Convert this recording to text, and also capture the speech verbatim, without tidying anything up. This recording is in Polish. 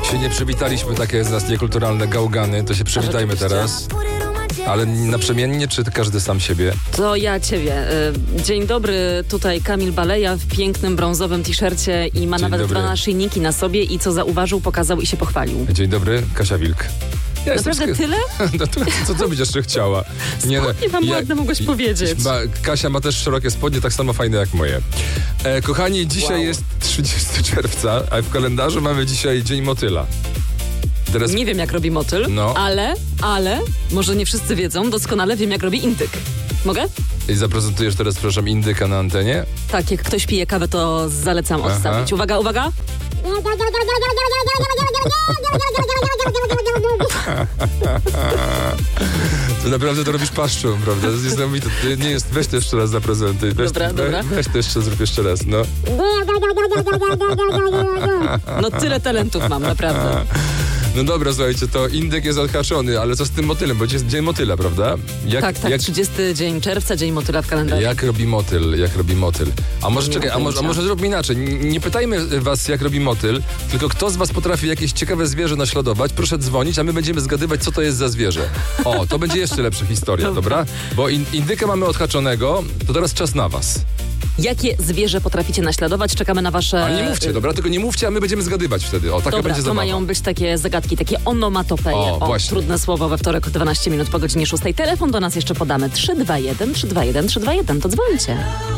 się nie przywitaliśmy, takie jest z nas niekulturalne gałgany, to się przywitajmy teraz. Ale naprzemiennie, czy każdy sam siebie? To ja ciebie. Dzień dobry, tutaj Kamil Baleja w pięknym brązowym t-shircie i ma Dzień nawet dobry. dwa naszyjniki na sobie i co zauważył, pokazał i się pochwalił. Dzień dobry, Kasia Wilk. Ja Naprawdę jestem... tyle? No to, co, co byś jeszcze chciała? Nie, spodnie wam ładne mogłeś powiedzieć. Ma, Kasia ma też szerokie spodnie, tak samo fajne jak moje. E, kochani, dzisiaj Wow. jest trzydziestego czerwca, a w kalendarzu mamy dzisiaj Dzień Motyla. Teraz... Nie wiem, jak robi motyl, No. ale, ale, może nie wszyscy wiedzą, doskonale wiem, jak robi indyk. Mogę? I zaprezentujesz teraz, proszę, indyka na antenie? Tak, jak ktoś pije kawę, to zalecam Aha. odstawić. Uwaga, uwaga! To naprawdę to robisz paszczą, prawda? To jest niesamowite. To nie jest... Weź to jeszcze raz zaprezentuj. Weź, Dobra, we, dobra. Weź to jeszcze, zrób jeszcze raz, no. No tyle talentów mam, naprawdę. No dobra, słuchajcie, to indyk jest odhaczony, ale co z tym motylem? Bo dzisiaj jest Dzień Motyla, prawda? Jak, Tak, tak, jak, trzydziesty dzień czerwca, dzień motyla w kalendarzu. jak robi motyl, jak robi motyl? A może Nie czekaj, mam a może, a pojęcia. może zróbmy inaczej. N- Nie pytajmy was, jak robi motyl, tylko kto z was potrafi jakieś ciekawe zwierzę naśladować, proszę dzwonić, a my będziemy zgadywać, co to jest za zwierzę. O, to będzie jeszcze lepsza historia, dobra? Bo in, indyka mamy odhaczonego, to teraz czas na was. Jakie zwierzę potraficie naśladować? Czekamy na wasze... Ale nie mówcie, dobra? Tylko nie mówcie, a my będziemy zgadywać wtedy. O, taka Dobra, będzie to zabawa. mają być takie zagadki, takie onomatopeje. O, O, właśnie. trudne słowo we wtorek o dwanaście minut po godzinie szóstej. Telefon do nas jeszcze podamy. trzy dwa jeden, trzy dwa jeden, trzy dwa jeden. To dzwońcie.